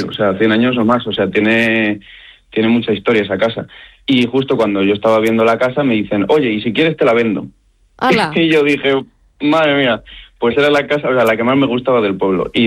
o sea, 100 años o más, o sea, tiene mucha historia esa casa. Y justo cuando yo estaba viendo la casa me dicen, oye, y si quieres te la vendo. ¡Hala! Y yo dije, madre mía, pues era la casa, o sea, la que más me gustaba del pueblo.